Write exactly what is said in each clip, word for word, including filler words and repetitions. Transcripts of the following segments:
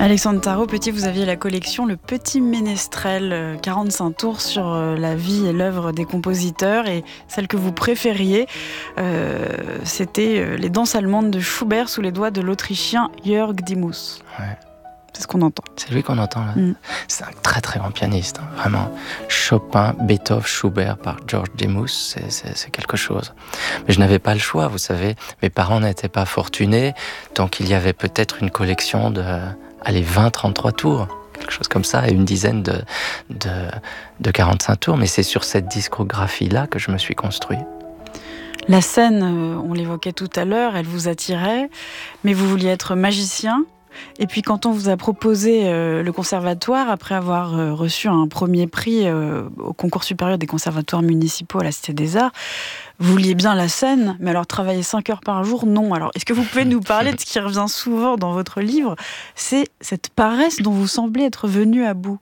Alexandre Tarot-Petit, vous aviez la collection Le Petit Ménestrel, quarante-cinq tours sur la vie et l'œuvre des compositeurs, et celle que vous préfériez, euh, c'était Les danses allemandes de Schubert sous les doigts de l'Autrichien Jörg Dimus. Ouais. C'est ce qu'on entend. C'est lui qu'on entend là. Mm. C'est un très très grand pianiste, hein. Vraiment. Chopin, Beethoven, Schubert par Jörg Dimus, c'est, c'est, c'est quelque chose. Mais je n'avais pas le choix, vous savez. Mes parents n'étaient pas fortunés, donc il y avait peut-être une collection de, allez, vingt, trente-trois tours, quelque chose comme ça, et une dizaine de, de, de quarante-cinq tours. Mais c'est sur cette discographie-là que je me suis construit. La scène, on l'évoquait tout à l'heure, elle vous attirait, mais vous vouliez être magicien. Et puis quand on vous a proposé euh, le conservatoire, après avoir euh, reçu un premier prix euh, au concours supérieur des conservatoires municipaux à la Cité des Arts, vous vouliez bien la scène, mais alors travailler cinq heures par jour, non. Alors est-ce que vous pouvez nous parler de ce qui revient souvent dans votre livre, c'est cette paresse dont vous semblez être venu à bout?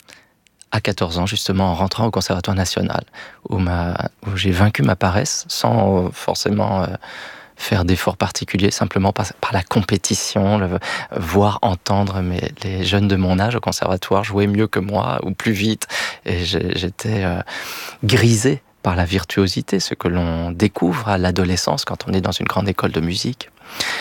À quatorze ans, justement, en rentrant au Conservatoire national, où, ma, où j'ai vaincu ma paresse sans forcément... Euh, faire d'efforts particuliers, simplement par, par la compétition, le, voir, entendre mes, les jeunes de mon âge au conservatoire jouer mieux que moi, ou plus vite. Et j'étais euh, grisé par la virtuosité, ce que l'on découvre à l'adolescence quand on est dans une grande école de musique.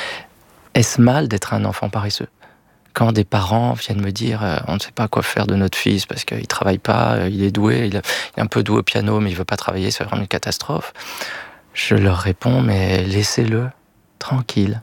Est-ce mal d'être un enfant paresseux ? Quand des parents viennent me dire euh, on ne sait pas quoi faire de notre fils parce qu'il ne travaille pas, il est doué, il est un peu doué au piano, mais il ne veut pas travailler, c'est vraiment une catastrophe. Je leur réponds, mais laissez-le tranquille.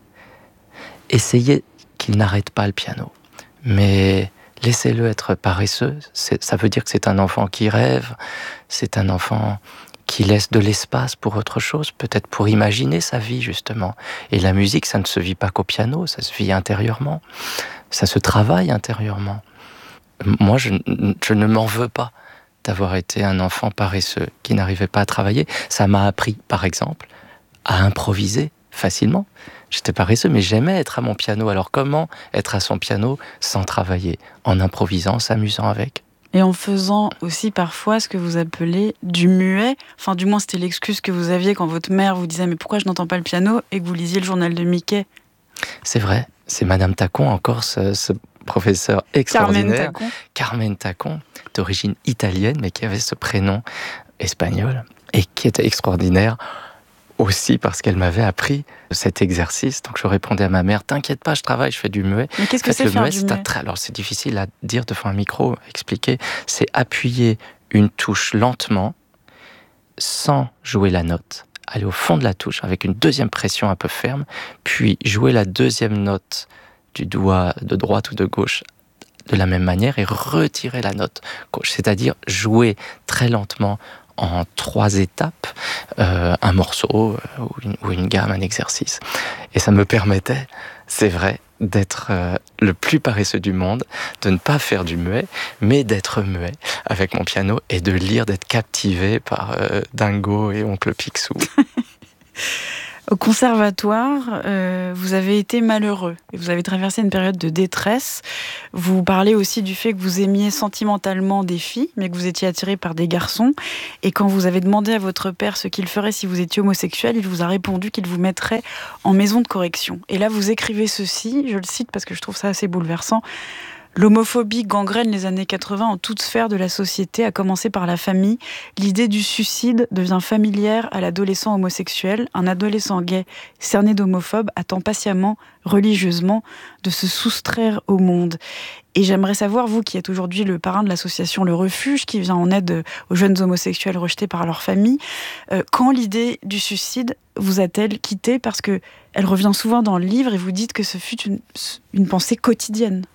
Essayez qu'il n'arrête pas le piano. Mais laissez-le être paresseux. C'est, ça veut dire que c'est un enfant qui rêve, c'est un enfant qui laisse de l'espace pour autre chose, peut-être pour imaginer sa vie, justement. Et la musique, ça ne se vit pas qu'au piano, ça se vit intérieurement. Ça se travaille intérieurement. Moi, je, je ne m'en veux pas d'avoir été un enfant paresseux qui n'arrivait pas à travailler. Ça m'a appris, par exemple, à improviser facilement. J'étais paresseux, mais j'aimais être à mon piano. Alors comment être à son piano sans travailler ? En improvisant, en s'amusant avec. Et en faisant aussi parfois ce que vous appelez du muet. Enfin, du moins, c'était l'excuse que vous aviez quand votre mère vous disait « Mais pourquoi je n'entends pas le piano ?» et que vous lisiez le journal de Mickey. C'est vrai, c'est Madame Tacon, encore ce... ce... professeur extraordinaire, Carmen Tacon. Carmen Tacon, d'origine italienne, mais qui avait ce prénom espagnol, et qui était extraordinaire aussi parce qu'elle m'avait appris cet exercice. Donc je répondais à ma mère, t'inquiète pas, je travaille, je fais du muet. Mais qu'est-ce que en fait, c'est le faire muet, du c'est muet un tra... Alors c'est difficile à dire devant un micro, expliquer. C'est appuyer une touche lentement, sans jouer la note. Aller au fond de la touche avec une deuxième pression un peu ferme, puis jouer la deuxième note du doigt de droite ou de gauche de la même manière et retirer la note gauche, c'est-à-dire jouer très lentement en trois étapes euh, un morceau euh, ou, une, ou une gamme, un exercice. Et ça me permettait, c'est vrai, d'être euh, le plus paresseux du monde, de ne pas faire du muet, mais d'être muet avec mon piano et de lire, d'être captivé par euh, Dingo et Oncle Picsou. Au conservatoire, euh, vous avez été malheureux et vous avez traversé une période de détresse. Vous parlez aussi du fait que vous aimiez sentimentalement des filles, mais que vous étiez attiré par des garçons. Et quand vous avez demandé à votre père ce qu'il ferait si vous étiez homosexuel, il vous a répondu qu'il vous mettrait en maison de correction. Et là, vous écrivez ceci, je le cite parce que je trouve ça assez bouleversant. L'homophobie gangrène les années quatre-vingts en toute sphère de la société, à commencer par la famille. L'idée du suicide devient familière à l'adolescent homosexuel. Un adolescent gay cerné d'homophobe attend patiemment, religieusement, de se soustraire au monde. Et j'aimerais savoir, vous qui êtes aujourd'hui le parrain de l'association Le Refuge, qui vient en aide aux jeunes homosexuels rejetés par leur famille, euh, quand l'idée du suicide vous a-t-elle quitté ? Parce qu'elle revient souvent dans le livre et vous dites que ce fut une, une pensée quotidienne.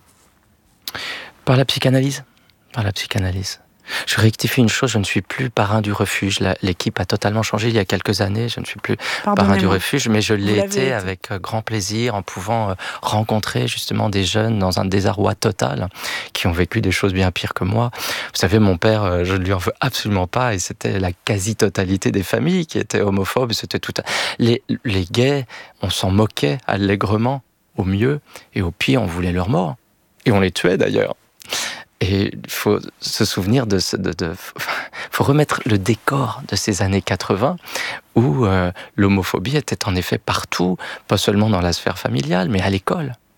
Par la psychanalyse. Par la psychanalyse. Je rectifie une chose, je ne suis plus parrain du refuge. La, l'équipe a totalement changé il y a quelques années. Je ne suis plus parrain du refuge, mais je l'ai été, été avec grand plaisir en pouvant rencontrer justement des jeunes dans un désarroi total qui ont vécu des choses bien pires que moi. Vous savez, mon père, je ne lui en veux absolument pas et c'était la quasi-totalité des familles qui étaient homophobes. C'était tout à... les, les gays, on s'en moquait allègrement au mieux et au pire, on voulait leur mort. Et on les tuait d'ailleurs. Et il faut se souvenir de ce... de, de, faut remettre le décor de ces années quatre-vingts où euh, l'homophobie était en effet partout, pas seulement dans la sphère familiale, mais à l'école.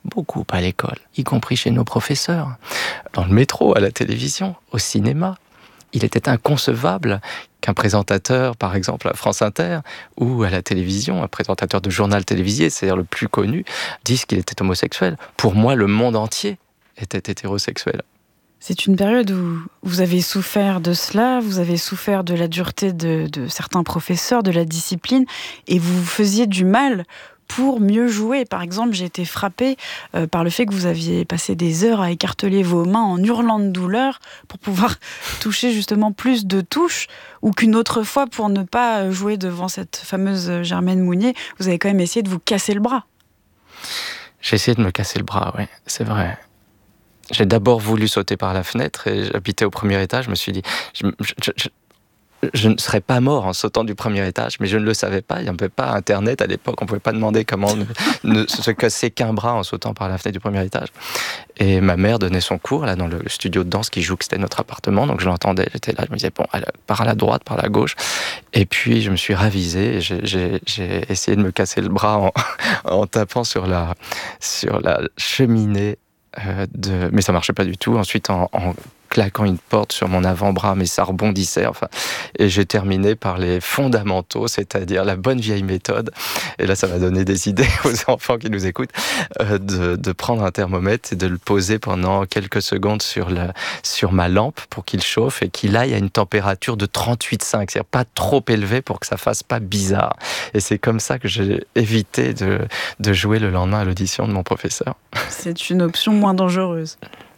beaucoup à l'école, y compris chez nos professeurs, dans le métro, à la télévision, au cinéma. Il était inconcevable qu'un présentateur, par exemple à France Inter, ou à la télévision, un présentateur de journal télévisé, c'est-à-dire le plus connu, dise qu'il était homosexuel. Pour moi, le monde entier était hétérosexuel. C'est une période où vous avez souffert de cela, vous avez souffert de la dureté de, de certains professeurs, de la discipline, et vous vous faisiez du mal pour mieux jouer. Par exemple, j'ai été frappée euh, par le fait que vous aviez passé des heures à écarteler vos mains en hurlant de douleur pour pouvoir toucher justement plus de touches, ou qu'une autre fois, pour ne pas jouer devant cette fameuse Germaine Mounier, vous avez quand même essayé de vous casser le bras. J'ai essayé de me casser le bras, oui, c'est vrai. J'ai d'abord voulu sauter par la fenêtre et j'habitais au premier étage. Je me suis dit, je, je, je, je ne serais pas mort en sautant du premier étage, mais je ne le savais pas. Il n'y avait pas Internet à l'époque. On ne pouvait pas demander comment ne, ne se casser qu'un bras en sautant par la fenêtre du premier étage. Et ma mère donnait son cours là dans le studio de danse qui jouxtait notre appartement. Donc je l'entendais, j'étais là, je me disais, bon, par à la droite, par la gauche. Et puis je me suis ravisé et j'ai, j'ai, j'ai essayé de me casser le bras en, en tapant sur la, sur la cheminée. Euh, de... Mais ça marchait pas du tout. Ensuite, en, en claquant une porte sur mon avant-bras, mais ça rebondissait. Enfin, et j'ai terminé par les fondamentaux, c'est-à-dire la bonne vieille méthode. Et là, ça m'a donné des idées aux enfants qui nous écoutent euh, de, de prendre un thermomètre et de le poser pendant quelques secondes sur, le, sur ma lampe pour qu'il chauffe et qu'il aille à une température de trente-huit virgule cinq, c'est-à-dire pas trop élevé pour que ça fasse pas bizarre. Et c'est comme ça que j'ai évité de, de jouer le lendemain à l'audition de mon professeur. C'est une option moins dangereuse.